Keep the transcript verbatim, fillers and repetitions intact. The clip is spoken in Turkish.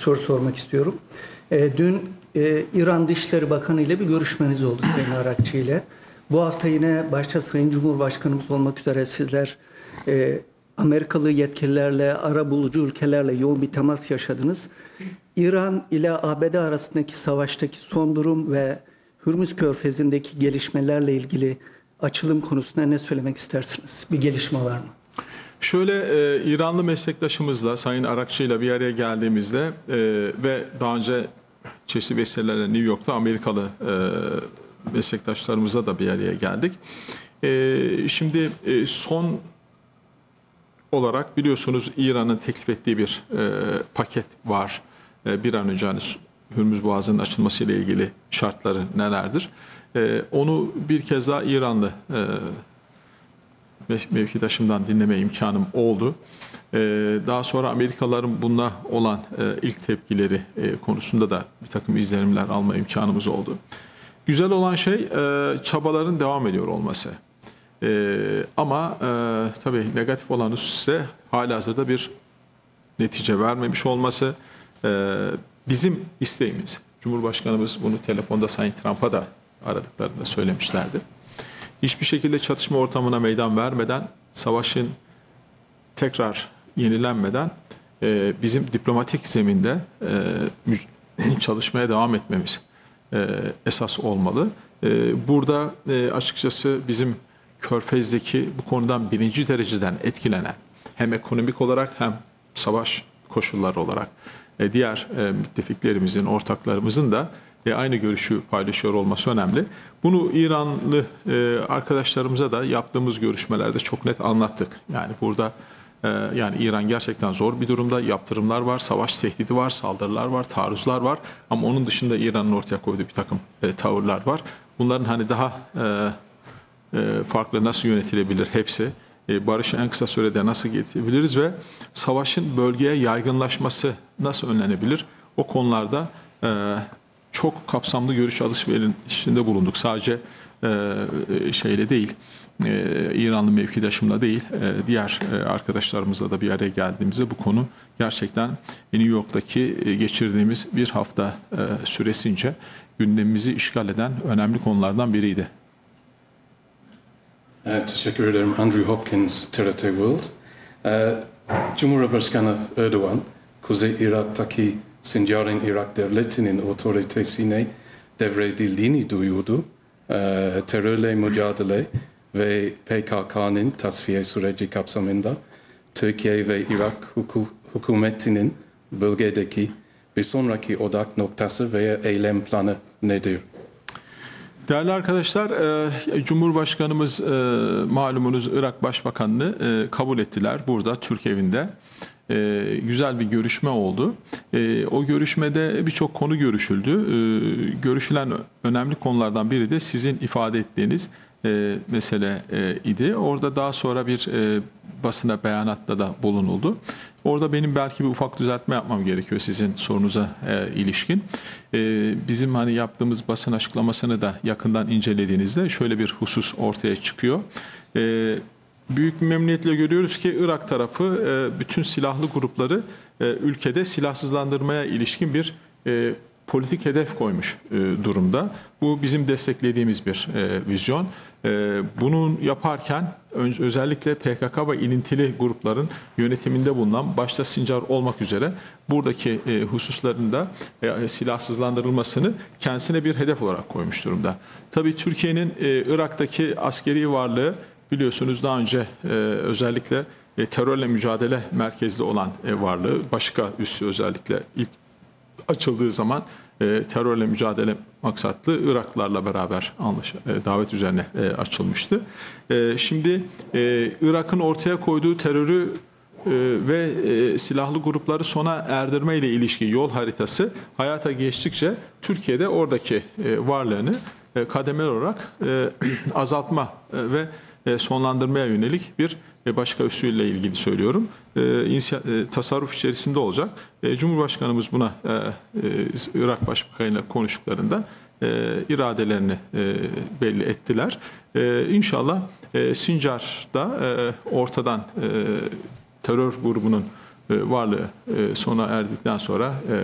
soru sormak istiyorum. E, dün e, İran Dışişleri Bakanı ile bir görüşmeniz oldu Sayın Arakçı ile. Bu hafta yine başta Sayın Cumhurbaşkanımız olmak üzere sizler e, Amerikalı yetkililerle, arabulucu ülkelerle yoğun bir temas yaşadınız. İran ile A B D arasındaki savaştaki son durum ve Hürmüz Körfezi'ndeki gelişmelerle ilgili açılım konusunda ne söylemek istersiniz? Bir gelişme var mı? Şöyle e, İranlı meslektaşımızla, Sayın Arakçı ile bir araya geldiğimizde e, ve daha önce çeşitli vesilelerle New York'ta Amerikalı e, meslektaşlarımızla da bir araya geldik. E, şimdi e, son olarak biliyorsunuz İran'ın teklif ettiği bir e, paket var. E, bir an önce hani Hürmüz Boğazı'nın açılması ile ilgili şartları nelerdir? E, onu bir kez daha İranlı e, mevkidaşımdan dinleme imkanım oldu. Ee, daha sonra Amerikalıların buna olan e, ilk tepkileri e, konusunda da bir takım izlenimler alma imkanımız oldu. Güzel olan şey e, çabaların devam ediyor olması. E, ama e, tabii negatif olan ise halihazırda bir netice vermemiş olması. E, bizim isteğimiz, Cumhurbaşkanımız bunu telefonda Sayın Trump'a da aradıklarında söylemişlerdi. Hiçbir şekilde çatışma ortamına meydan vermeden, savaşın tekrar yenilenmeden e, bizim diplomatik zeminde e, çalışmaya devam etmemiz e, esas olmalı. E, burada e, açıkçası bizim Körfez'deki bu konudan birinci dereceden etkilenen hem ekonomik olarak hem savaş koşulları olarak e, diğer e, müttefiklerimizin, ortaklarımızın da E, aynı görüşü paylaşıyor olması önemli. Bunu İranlı e, arkadaşlarımıza da yaptığımız görüşmelerde çok net anlattık. Yani burada e, yani İran gerçekten zor bir durumda. Yaptırımlar var, savaş tehdidi var, saldırılar var, taarruzlar var. Ama onun dışında İran'ın ortaya koyduğu bir takım e, tavırlar var. Bunların hani daha e, e, farklı nasıl yönetilebilir hepsi. E, barışı en kısa sürede nasıl getirebiliriz ve savaşın bölgeye yaygınlaşması nasıl önlenebilir? O konularda e, çok kapsamlı görüş alışverişinde bulunduk. Sadece e, şeyle değil, e, İranlı mevkidaşımla değil, e, diğer e, arkadaşlarımızla da bir araya geldiğimizde bu konu gerçekten New York'taki e, geçirdiğimiz bir hafta e, süresince gündemimizi işgal eden önemli konulardan biriydi. Evet, teşekkür ederim. Andrew Hopkins, T R T World. Ee, Cumhurbaşkanı Erdoğan, Kuzey Irak'taki Sincar'ın Irak devletinin otoritesine devredildiğini duyurdu. Ee, terörle mücadele ve P K K'nın tasfiye süreci kapsamında Türkiye ve Irak huku, hükümetinin bölgedeki bir sonraki odak noktası veya eylem planı nedir? Değerli arkadaşlar, Cumhurbaşkanımız malumunuz Irak Başbakanı'nı kabul ettiler burada Türk evinde. Ee, güzel bir görüşme oldu. Ee, o görüşmede birçok konu görüşüldü. Ee, görüşülen önemli konulardan biri de sizin ifade ettiğiniz e, mesele e, idi. Orada daha sonra bir e, basına beyanatta da bulunuldu. Orada benim belki bir ufak düzeltme yapmam gerekiyor sizin sorunuza e, ilişkin. E, bizim hani yaptığımız basın açıklamasını da yakından incelediğinizde şöyle bir husus ortaya çıkıyor. E, Büyük bir memnuniyetle görüyoruz ki Irak tarafı bütün silahlı grupları ülkede silahsızlandırmaya ilişkin bir politik hedef koymuş durumda. Bu bizim desteklediğimiz bir vizyon. Bunun yaparken özellikle P K K ve ilintili grupların yönetiminde bulunan başta Sincar olmak üzere buradaki hususların da silahsızlandırılmasını kendisine bir hedef olarak koymuş durumda. Tabii Türkiye'nin Irak'taki askeri varlığı biliyorsunuz daha önce e, özellikle e, terörle mücadele merkezli olan e, varlığı, başka üssü özellikle ilk açıldığı zaman e, terörle mücadele maksatlı Iraklılarla beraber anlaş e, davet üzerine e, açılmıştı. E, şimdi e, Irak'ın ortaya koyduğu terörü e, ve e, silahlı grupları sona erdirme ile ilişkin yol haritası hayata geçtikçe Türkiye'de oradaki e, varlığını e, kademeli olarak e, azaltma e, ve sonlandırmaya yönelik bir başka üsüyle ilgili söylüyorum. Tasarruf içerisinde olacak. Cumhurbaşkanımız buna Irak Başbakanı ile konuştuklarında iradelerini belli ettiler. İnşallah Sincar'da ortadan terör grubunun varlığı sona erdikten sonra